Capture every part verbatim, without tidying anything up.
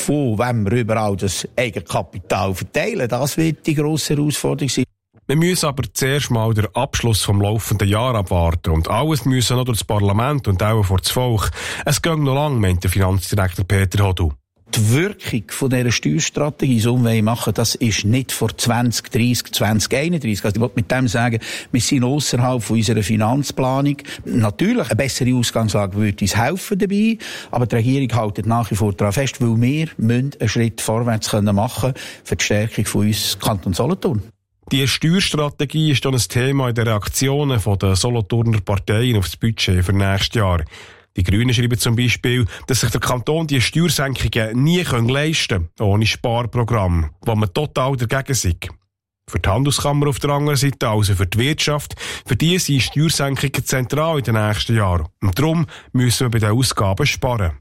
von wem wir überall das Eigenkapital verteilen, das wird die grosse Herausforderung sein. Wir müssen aber zuerst mal den Abschluss vom laufenden Jahr abwarten und alles müssen noch durch das Parlament und auch vor das Volk. Es geht noch lang, meint der Finanzdirektor Peter Hodu. Die Wirkung von dieser Steuerstrategie, so wir machen, das ist nicht vor zwanzig dreißig, zwanzig einunddreißig. Also ich wollte mit dem sagen, wir sind ausserhalb von unserer Finanzplanung. Natürlich, eine bessere Ausgangslage würde uns helfen dabei, aber die Regierung hält nach wie vor daran fest, weil wir müssen einen Schritt vorwärts machen können für die Stärkung von uns Kanton Solothurn. Die Steuerstrategie ist dann ein Thema in den Reaktionen der Solothurner Parteien auf das Budget für nächstes Jahr. Die Grünen schreiben zum Beispiel, dass sich der Kanton die Steuersenkungen nie leisten kann, ohne Sparprogramm, wo man total dagegen sind. Für die Handelskammer auf der anderen Seite, also für die Wirtschaft, für die sind Steuersenkungen zentral in den nächsten Jahren. Und darum müssen wir bei den Ausgaben sparen.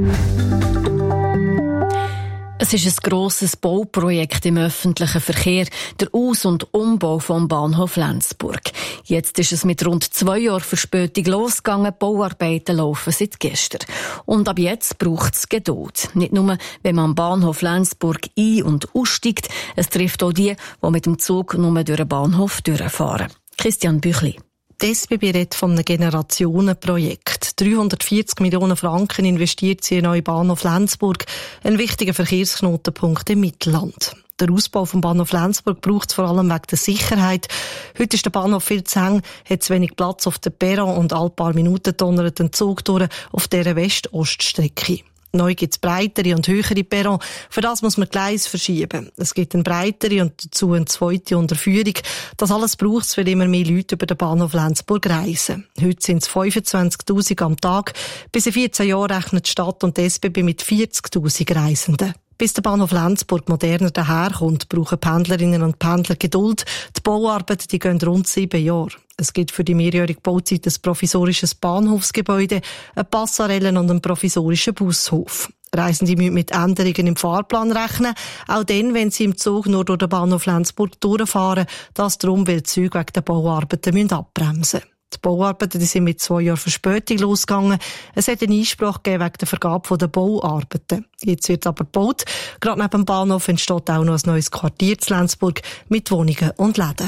Es ist ein grosses Bauprojekt im öffentlichen Verkehr, der Aus- und Umbau vom Bahnhof Lenzburg. Jetzt ist es mit rund zwei Jahren Verspätung losgegangen. Die Bauarbeiten laufen seit gestern. Und ab jetzt braucht es Geduld. Nicht nur, wenn man am Bahnhof Lenzburg ein- und aussteigt, es trifft auch die, die mit dem Zug nur durch den Bahnhof durchfahren. Christian Büchli. Die S B B redet von einem Generationenprojekt. dreihundertvierzig Millionen Franken investiert sie in den neuen Bahnhof Lenzburg, ein wichtiger Verkehrsknotenpunkt im Mittelland. Der Ausbau vom Bahnhof Lenzburg braucht es vor allem wegen der Sicherheit. Heute ist der Bahnhof viel zu eng, hat zu wenig Platz auf der Perron und alle paar Minuten donnert ein Zug durch auf dieser West-Ost-Strecke. Neu gibt es breitere und höhere Perron. Für das muss man Gleis verschieben. Es gibt eine breitere und dazu eine zweite Unterführung. Das alles braucht es, weil immer mehr Leute über den Bahnhof Lenzburg reisen. Heute sind es fünfundzwanzigtausend am Tag. Bis in vierzehn Jahren rechnet die Stadt und die S B B mit vierzigtausend Reisenden. Bis der Bahnhof Lenzburg moderner daherkommt, brauchen Pendlerinnen und Pendler Geduld. Die Bauarbeiten die gehen rund sieben Jahre. Es gibt für die mehrjährige Bauzeit ein provisorisches Bahnhofsgebäude, eine Passarelle und einen provisorischen Bushof. Reisende müssen mit Änderungen im Fahrplan rechnen, auch dann, wenn sie im Zug nur durch den Bahnhof Lenzburg durchfahren. Das darum, weil die Züge wegen der Bauarbeiten abbremsen müssen. Die Bauarbeiten die sind mit zwei Jahren Verspätung losgegangen. Es hat einen Einspruch gegeben wegen der Vergabe der Bauarbeiten. Jetzt wird aber gebaut. Gerade neben dem Bahnhof entsteht auch noch ein neues Quartier zu Lenzburg mit Wohnungen und Läden.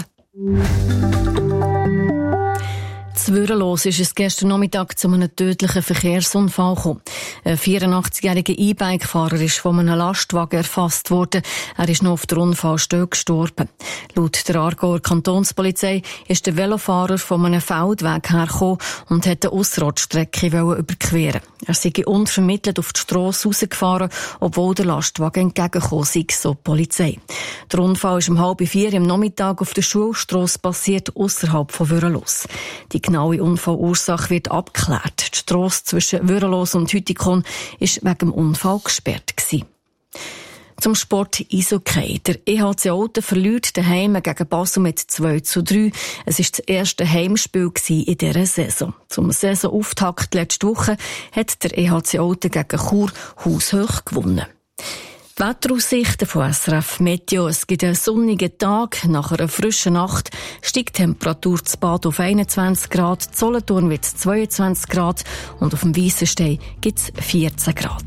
In Würenlos ist es gestern Nachmittag zu einem tödlichen Verkehrsunfall gekommen. Ein vierundachtzig-jähriger E-Bike-Fahrer ist von einem Lastwagen erfasst worden. Er ist noch auf der Unfallstelle gestorben. Laut der Aargauer Kantonspolizei ist der Velofahrer von einem Feldweg hergekommen und wollte eine Ausradstrecke überqueren. Er sei unvermittelt auf die Strasse rausgefahren, obwohl der Lastwagen entgegengekommen sei, so die Polizei. Der Unfall ist um halb vier am Nachmittag auf der Schulstrasse passiert, ausserhalb von Würenlos. Die genaue Unfallursache wird abgeklärt. Die Strasse zwischen Würenlos und Hütikon war wegen dem Unfall gesperrt gewesen. Zum Sport Eishockey. Der E H C Olten verliert daheim gegen Basel mit zwei zu drei. Es war das erste Heimspiel in dieser Saison. Zum Saisonauftakt letzte Woche hat der E H C Olten gegen Chur haushoch gewonnen. Die Wetteraussichten von S R F Meteo. Es gibt einen sonnigen Tag. Nach einer frischen Nacht steigt die Temperatur zu Bad auf einundzwanzig Grad, in Solothurn wird es zweiundzwanzig Grad und auf dem Weissenstein gibt es vierzehn Grad.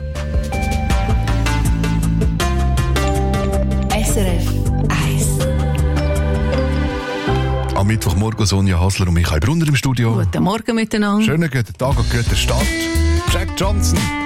S R F eins. Am Mittwochmorgen Sonja Hasler und Michael Brunner im Studio. Guten Morgen miteinander. Schönen guten Tag und guten Start. Jack Johnson.